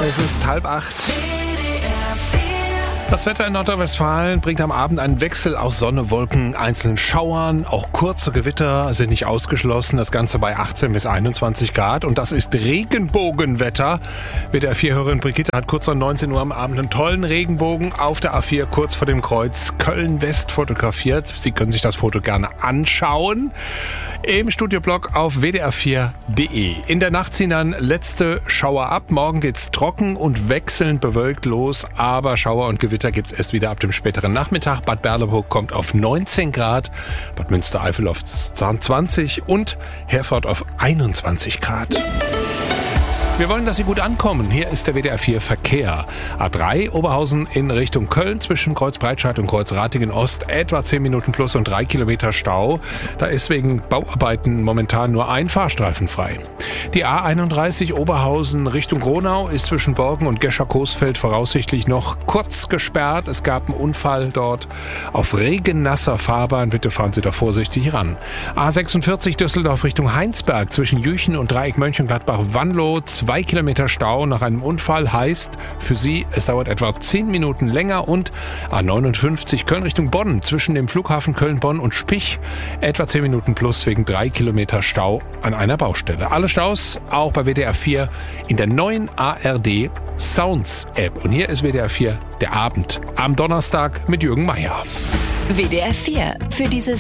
Es ist 7:30. Das Wetter in Nordrhein-Westfalen bringt am Abend einen Wechsel aus Sonne, Wolken, einzelnen Schauern. Auch kurze Gewitter sind nicht ausgeschlossen. Das Ganze bei 18 bis 21 Grad. Und das ist Regenbogenwetter. WDR4-Hörerin Brigitte hat kurz nach 19 Uhr am Abend einen tollen Regenbogen auf der A4 kurz vor dem Kreuz Köln-West fotografiert. Sie können sich das Foto gerne anschauen. Im Studioblog auf wdr4.de. In der Nacht ziehen dann letzte Schauer ab. Morgen geht's trocken und wechselnd bewölkt los. Aber Schauer und Gewitter gibt's erst wieder ab dem späteren Nachmittag. Bad Berleburg kommt auf 19 Grad, Bad Münstereifel auf 20 und Herford auf 21 Grad. Wir wollen, dass Sie gut ankommen. Hier ist der WDR4 Verkehr. A3 Oberhausen in Richtung Köln zwischen Kreuz Breitscheid und Kreuz Ratingen Ost. Etwa 10 Minuten plus und 3 Kilometer Stau. Da ist wegen Bauarbeiten momentan nur ein Fahrstreifen frei. Die A31 Oberhausen Richtung Gronau ist zwischen Borken und Gescher-Coesfeld voraussichtlich noch kurz gesperrt. Es gab einen Unfall dort auf regennasser Fahrbahn. Bitte fahren Sie da vorsichtig ran. A46 Düsseldorf Richtung Heinsberg zwischen Jüchen und Dreieck Mönchengladbach-Wanlo. 2 Kilometer Stau nach einem Unfall heißt für Sie, es dauert etwa 10 Minuten länger. Und A59 Köln Richtung Bonn zwischen dem Flughafen Köln-Bonn und Spich etwa 10 Minuten plus wegen 3 Kilometer Stau an einer Baustelle. Alle Staus auch bei WDR4 in der neuen ARD Sounds App. Und hier ist WDR4 der Abend am Donnerstag mit Jürgen Meier. WDR4 für dieses